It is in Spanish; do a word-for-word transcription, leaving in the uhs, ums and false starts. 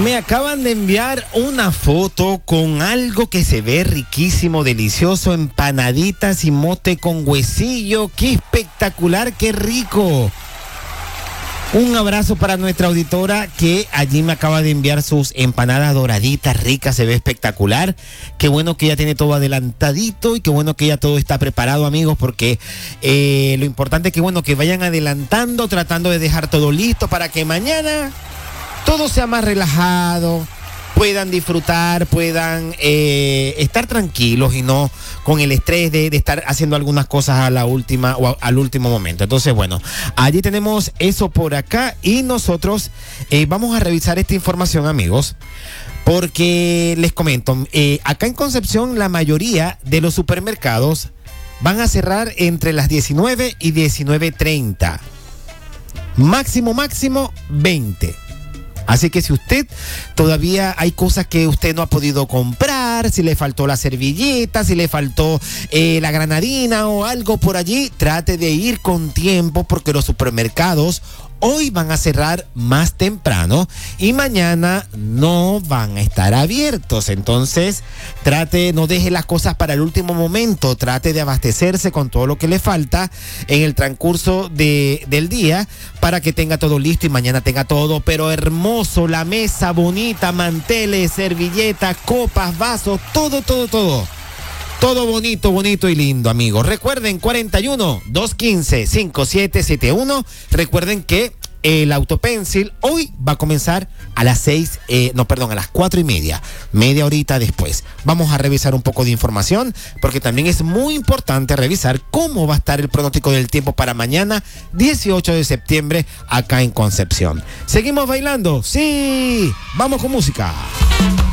Me acaban de enviar una foto con algo que se ve riquísimo, delicioso, empanaditas y mote con huesillo. ¡Qué espectacular, qué rico! Un abrazo para nuestra auditora que allí me acaba de enviar sus empanadas doraditas, ricas, se ve espectacular. Qué bueno que ya tiene todo adelantadito y qué bueno que ya todo está preparado, amigos, porque eh, lo importante es que, bueno, que vayan adelantando, tratando de dejar todo listo para que mañana todo sea más relajado, puedan disfrutar, puedan eh, estar tranquilos y no con el estrés de, de estar haciendo algunas cosas a la última o a, al último momento. Entonces, bueno, allí tenemos eso por acá y nosotros eh, vamos a revisar esta información, amigos, porque les comento, eh, acá en Concepción la mayoría de los supermercados van a cerrar entre las diecinueve y diecinueve treinta. Máximo, máximo veinte. Así que si usted todavía hay cosas que usted no ha podido comprar, si le faltó la servilleta, si le faltó eh, la granadina o algo por allí, trate de ir con tiempo porque los supermercados hoy van a cerrar más temprano y mañana no van a estar abiertos. Entonces, trate, no deje las cosas para el último momento, trate de abastecerse con todo lo que le falta en el transcurso de, del día para que tenga todo listo y mañana tenga todo, pero hermoso, la mesa bonita, manteles, servilletas, copas, vasos, todo, todo, todo. Todo bonito, bonito y lindo, amigos. Recuerden, cuarenta y uno, doscientos quince, cincuenta y siete setenta y uno. Recuerden que el Autopencil hoy va a comenzar a las seis, eh, no, perdón, a las cuatro y media, media horita después. Vamos a revisar un poco de información, porque también es muy importante revisar cómo va a estar el pronóstico del tiempo para mañana, dieciocho de septiembre, acá en Concepción. ¿Seguimos bailando? Sí, vamos con música.